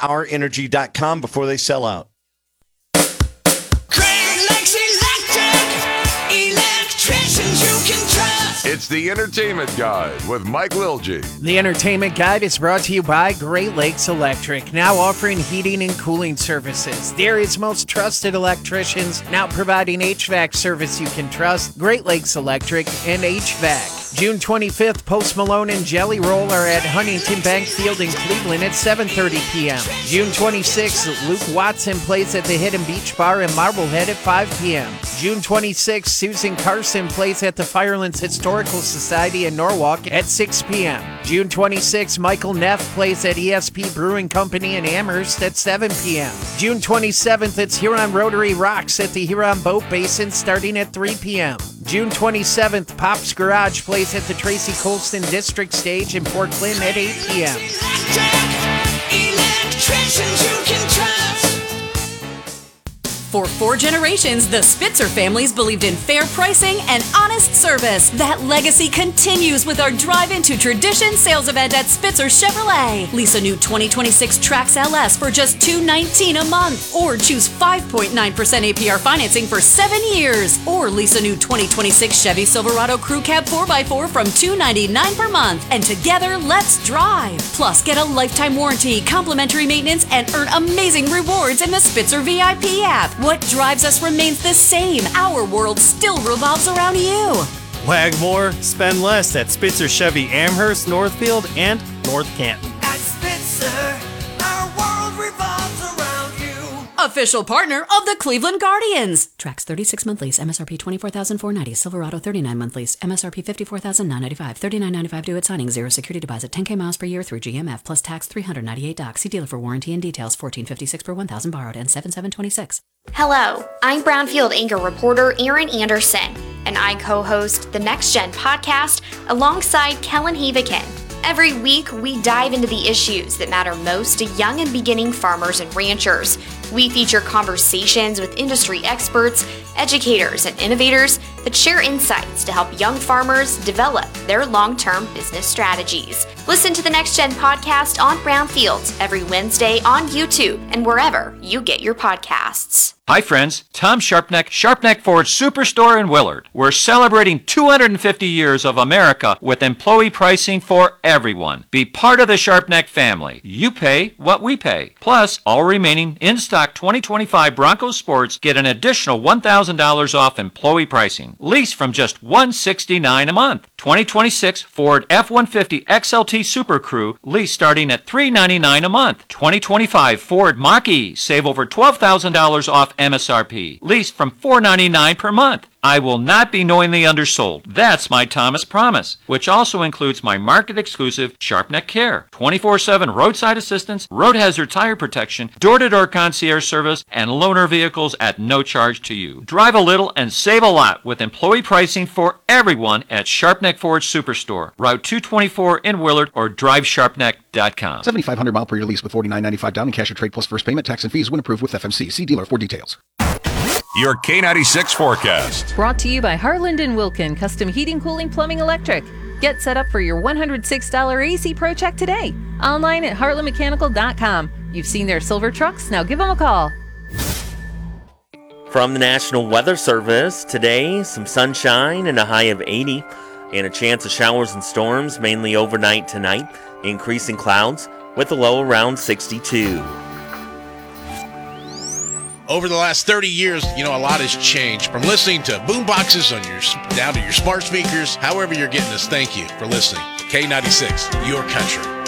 OurEnergy.com before they sell out. It's the Entertainment Guide with Mike Lilje. The Entertainment Guide is brought to you by Great Lakes Electric, now offering heating and cooling services. The area's most trusted electricians, now providing HVAC service you can trust. Great Lakes Electric and HVAC. June 25th, Post Malone and Jelly Roll are at Huntington Bank Field in Cleveland at 7:30 p.m. June 26th, Luke Watson plays at the Hidden Beach Bar in Marblehead at 5 p.m. June 26th, Susan Carson plays at the Firelands Historical Society in Norwalk at 6 p.m. June 26th, Michael Neff plays at ESP Brewing Company in Amherst at 7 p.m. June 27th, it's Huron Rotary Rocks at the Huron Boat Basin starting at 3 p.m. June 27th, Pop's Garage plays at the Tracy Colston District Stage in Port Clinton at 8 p.m. For 4 generations, the Spitzer families believed in fair pricing and honest service. That legacy continues with our Drive Into Tradition sales event at Spitzer Chevrolet. Lease a new 2026 Trax LS for just $219 a month, or choose 5.9% APR financing for 7 years, or lease a new 2026 Chevy Silverado Crew Cab 4x4 from $299 per month. And together, let's drive. Plus, get a lifetime warranty, complimentary maintenance, and earn amazing rewards in the Spitzer VIP app. What drives us remains the same. Our world still revolves around you. Wag more, spend less at Spitzer Chevy Amherst, Northfield, and North Canton. At Spitzer, our world revolves around you. Official partner of the Cleveland Guardians. Trax 36-month lease, MSRP $24,490. Silverado 39-month lease, MSRP $54,995. $39.95 due at signing. 0 security deposit. 10K miles per year through GMF plus tax. $398. See dealer for warranty and details. $14.56 per 1,000 borrowed and $7,726. Hello, I'm Brownfield anchor reporter Erin Anderson, and I co-host the Next Gen podcast alongside Kellen Havikin. Every week, we dive into the issues that matter most to young and beginning farmers and ranchers. We feature conversations with industry experts, educators, and innovators that share insights to help young farmers develop their long-term business strategies. Listen to the Next Gen podcast on Brownfield every Wednesday on YouTube and wherever you get your podcasts. Hi friends, Tom Sharpneck Ford Superstore in Willard. We're celebrating 250 years of America with employee pricing for everyone. Be part of the Sharpneck family. You pay what we pay. Plus, all remaining in-stock 2025 Bronco Sports get an additional $1,000 off employee pricing. Lease from just $169 a month. 2026 Ford F-150 XLT Super Crew lease starting at $399 a month. 2025 Ford Mach-E save over $12,000 off MSRP. Lease from $499 per month. I will not be knowingly undersold. That's my Thomas promise, which also includes my market-exclusive Sharpneck Care, 24/7 roadside assistance, road hazard tire protection, door-to-door concierge service, and loaner vehicles at no charge to you. Drive a little and save a lot with employee pricing for everyone at Sharpneck Ford Superstore, Route 224 in Willard, or drivesharpneck.com. 7,500 mile per year lease with $49.95 down in cash or trade plus first payment, tax and fees when approved with FMC. See dealer for details. Your K96 forecast. Brought to you by Harland & Wilkin Custom Heating, Cooling, Plumbing, Electric. Get set up for your $106 AC Pro check today. Online at heartlandmechanical.com. You've seen their silver trucks, now give them a call. From the National Weather Service, today, some sunshine and a high of 80, and a chance of showers and storms, mainly overnight tonight. Increasing clouds with a low around 62. Over the last 30 years, a lot has changed. From listening to boom boxes on down to your smart speakers, however you're getting us, thank you for listening. K96, your country.